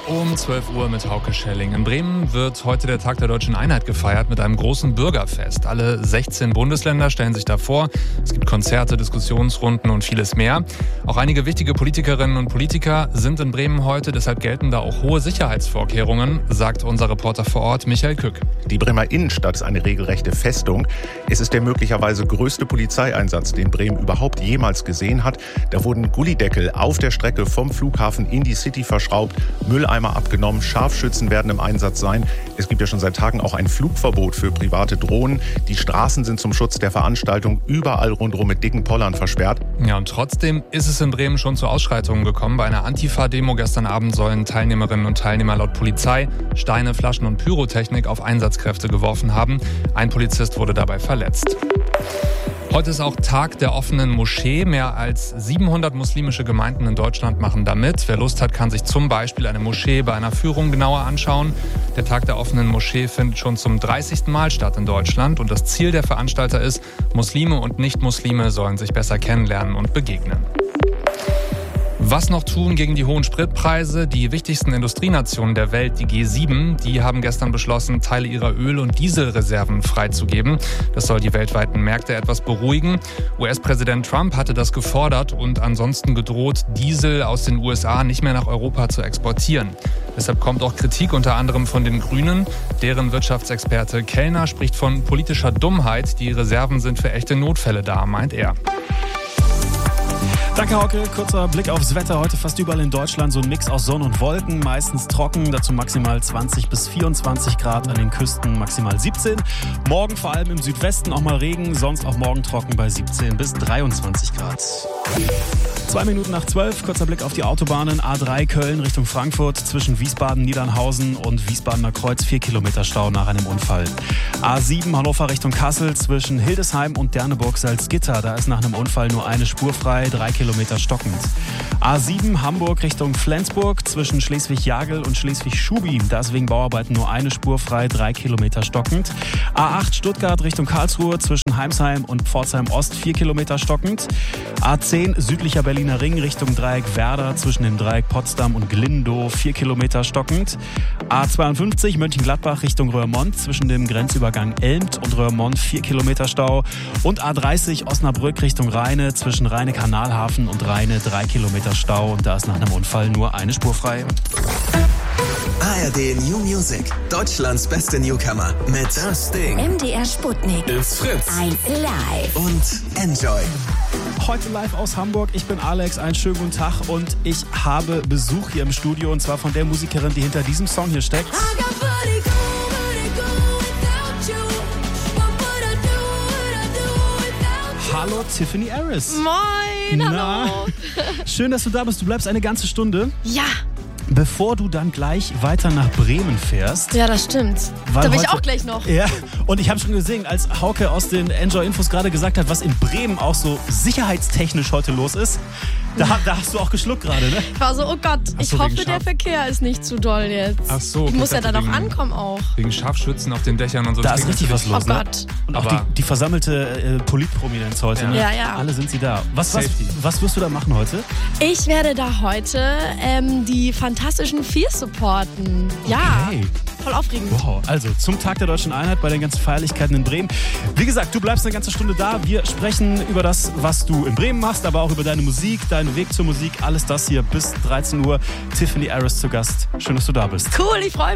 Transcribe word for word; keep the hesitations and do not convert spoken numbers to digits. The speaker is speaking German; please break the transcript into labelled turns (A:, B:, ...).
A: Um zwölf Uhr mit Hauke Schelling. In Bremen wird heute der Tag der Deutschen Einheit gefeiert mit einem großen Bürgerfest. Alle sechzehn Bundesländer stellen sich da vor. Es gibt Konzerte, Diskussionsrunden und vieles mehr. Auch einige wichtige Politikerinnen und Politiker sind in Bremen heute. Deshalb gelten da auch hohe Sicherheitsvorkehrungen, sagt unser Reporter vor Ort Michael Kück.
B: Die Bremer Innenstadt ist eine regelrechte Festung. Es ist der möglicherweise größte Polizeieinsatz, den Bremen überhaupt jemals gesehen hat. Da wurden Gullideckel auf der Strecke vom Flughafen in die City verschraubt, Mülleimer abgenommen, Scharfschützen werden im Einsatz sein. Es gibt ja schon seit Tagen auch ein Flugverbot für private Drohnen. Die Straßen sind zum Schutz der Veranstaltung überall rundherum mit dicken Pollern versperrt.
A: Ja, und trotzdem ist es in Bremen schon zu Ausschreitungen gekommen. Bei einer Antifa-Demo gestern Abend sollen Teilnehmerinnen und Teilnehmer laut Polizei Steine, Flaschen und Pyrotechnik auf Einsatzkräfte geworfen haben. Ein Polizist wurde dabei verletzt. Heute ist auch Tag der offenen Moschee. Mehr als siebenhundert muslimische Gemeinden in Deutschland machen da mit. Wer Lust hat, kann sich zum Beispiel eine Moschee bei einer Führung genauer anschauen. Der Tag der offenen Moschee findet schon zum dreißigsten Mal statt in Deutschland. Und das Ziel der Veranstalter ist, Muslime und Nicht-Muslime sollen sich besser kennenlernen und begegnen. Was noch tun gegen die hohen Spritpreise? Die wichtigsten Industrienationen der Welt, die G sieben, die haben gestern beschlossen, Teile ihrer Öl- und Dieselreserven freizugeben. Das soll die weltweiten Märkte etwas beruhigen. U S-Präsident Trump hatte das gefordert und ansonsten gedroht, Diesel aus den U S A nicht mehr nach Europa zu exportieren. Deshalb kommt auch Kritik unter anderem von den Grünen. Deren Wirtschaftsexperte Kellner spricht von politischer Dummheit. Die Reserven sind für echte Notfälle da, meint er.
C: Danke, Hauke. Kurzer Blick aufs Wetter. Heute fast überall in Deutschland so ein Mix aus Sonne und Wolken. Meistens trocken, dazu maximal zwanzig bis vierundzwanzig Grad, an den Küsten maximal siebzehn. Morgen vor allem im Südwesten auch mal Regen, sonst auch morgen trocken bei siebzehn bis dreiundzwanzig Grad. Zwei Minuten nach zwölf, kurzer Blick auf die Autobahnen. A drei Köln Richtung Frankfurt, zwischen Wiesbaden, Niedernhausen und Wiesbadener Kreuz, vier Kilometer Stau nach einem Unfall. A sieben Hannover Richtung Kassel, zwischen Hildesheim und Derneburg-Salzgitter. Da ist nach einem Unfall nur eine Spur frei, drei Kilometer stockend. A sieben Hamburg Richtung Flensburg, zwischen Schleswig-Jagel und Schleswig-Schubi. Da ist wegen Bauarbeiten nur eine Spur frei, drei Kilometer stockend. A acht Stuttgart Richtung Karlsruhe, zwischen Heimsheim und Pforzheim Ost, vier Kilometer stockend. A zehn südlicher Berliner Ring Richtung Dreieck Werder, zwischen dem Dreieck Potsdam und Glindow, vier Kilometer stockend. A zweiundfünfzig Mönchengladbach Richtung Röhrmond, zwischen dem Grenzübergang Elmt und Röhrmond, vier Kilometer Stau. Und A dreißig Osnabrück Richtung Rheine, zwischen Rheine-Kanalhafen und Rheine, drei Kilometer Stau. Und da ist nach einem Unfall nur eine Spur frei.
D: A R D New Music, Deutschlands beste Newcomer mit Das Ding.
E: M D R Sputnik.
D: Ist Fritz.
E: eins live.
D: Und Enjoy.
C: Heute live aus Hamburg. Ich bin Alex, einen schönen guten Tag und ich habe Besuch hier im Studio und zwar von der Musikerin, die hinter diesem Song hier steckt. Hallo Tiffany Aris.
F: Moin,
C: Na,
F: hallo.
C: Schön, dass du da bist. Du bleibst eine ganze Stunde.
F: Ja.
C: Bevor du dann gleich weiter nach Bremen fährst.
F: Ja, das stimmt.
C: Weil
F: Da bin ich
C: heute-
F: auch gleich noch.
C: Ja, und ich habe schon gesehen, als Hauke aus den Enjoy-Infos gerade gesagt hat, was in Bremen auch so sicherheitstechnisch heute los ist, da, da hast du auch geschluckt gerade, ne?
F: Ich war so, oh Gott, ich
A: so,
F: hoffe,
A: wegen
F: der
A: Scharf-
F: Verkehr ist nicht zu doll jetzt.
A: Ach so,
F: Ich
A: okay,
F: muss ja
A: ich
F: dann
A: dachte
F: auch
A: wegen-
F: ankommen auch.
A: Wegen Scharfschützen auf den Dächern und so.
C: Da
A: Das
C: ist
A: klingt
C: richtig was
A: natürlich-
C: los,
F: Oh
C: ne?
F: Gott.
C: Und auch
A: Aber-
C: die, die versammelte äh, Politprominenz heute, ne?
F: Ja, ja.
C: Alle sind sie da. Was, was,
A: Safety.
C: was wirst du da machen heute?
F: Ich werde da heute ähm, die Fantastischen Vier supporten. Ja,
C: Okay.
F: voll aufregend.
C: Wow, also zum Tag der Deutschen Einheit bei den ganzen Feierlichkeiten in Bremen. Wie gesagt, du bleibst eine ganze Stunde da. Wir sprechen über das, was du in Bremen machst, aber auch über deine Musik, deinen Weg zur Musik. Alles das hier bis dreizehn Uhr. Tiffany Aris zu Gast. Schön, dass du da bist.
F: Cool, ich freue mich.